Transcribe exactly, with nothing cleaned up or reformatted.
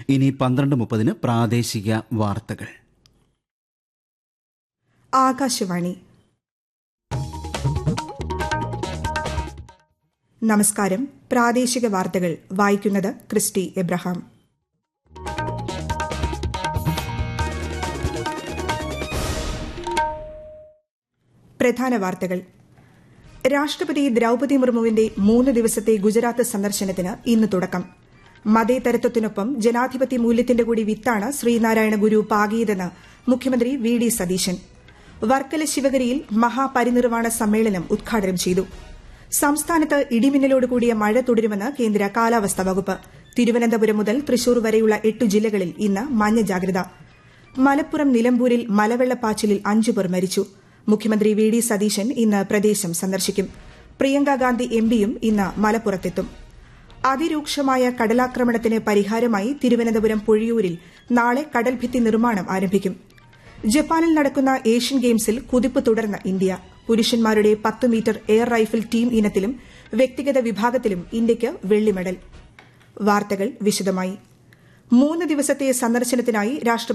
ഇനി പന്ത്രണ്ട് മുപ്പതിന് പ്രാദേശിക വാർത്തകൾ. ആകാശവാണി. നമസ്കാരം. പ്രാദേശിക വാർത്തകൾ വായിക്കുന്നത് ക്രിസ്റ്റി എബ്രഹാം. പ്രധാന വാർത്തകൾ. രാഷ്ട്രപതി ദ്രൌപദി മുർമുവിന്റെ മൂന്ന് ദിവസത്തെ ഗുജറാത്ത് സന്ദർശനത്തിന് ഇന്ന് തുടക്കം. മതേതരത്വത്തിനൊപ്പം ജനാധിപത്യ മൂല്യത്തിന്റെ കൂടി വിത്താണ് ശ്രീനാരായണ ഗുരു പാകിയതെന്ന് മുഖ്യമന്ത്രി വി ഡി സതീശൻ. വർക്കല ശിവഗിരിയിൽ മഹാപരിനിർവാണ സമ്മേളനം ഉദ്ഘാടനം ചെയ്തു. സംസ്ഥാനത്ത് ഇടിമിന്നലോട് കൂടിയ മഴ തുടരുമെന്ന് കേന്ദ്ര കാലാവസ്ഥാ വകുപ്പ്. തിരുവനന്തപുരം മുതൽ തൃശൂർ വരെയുള്ള എട്ടു ജില്ലകളിൽ ഇന്ന് മഞ്ഞ ജാഗ്രത. മലപ്പുറം നിലമ്പൂരിൽ മലവെള്ളപ്പാച്ചിലിൽ അഞ്ചു പേർ മരിച്ചു. മുഖ്യമന്ത്രി വി ഡി സതീശൻ ഇന്ന് പ്രദേശം സന്ദർശിക്കും. പ്രിയങ്ക ഗാന്ധി എം പിയും ഇന്ന് മലപ്പുറത്തെത്തും. അതിരൂക്ഷമായ കടലാക്രമണത്തിന് പരിഹാരമായി തിരുവനന്തപുരം പൊഴിയൂരിൽ നാളെ കടൽഭിത്തി നിർമ്മാണം ആരംഭിക്കും. ജപ്പാനിൽ നടക്കുന്ന ഏഷ്യൻ ഗെയിംസിൽ കുതിപ്പ് തുടർന്ന ഇന്ത്യ. പുരുഷന്മാരുടെ പത്ത് മീറ്റർ എയർ റൈഫിൾ ടീം ഇനത്തിലും വ്യക്തിഗത വിഭാഗത്തിലും ഇന്ത്യയ്ക്ക് വെള്ളി മെഡൽ. വാർത്തകൾ വിശദമായി. മൂന്ന് ദിവസത്തെ സന്ദർശനത്തിനായി രാഷ്ട്രപതി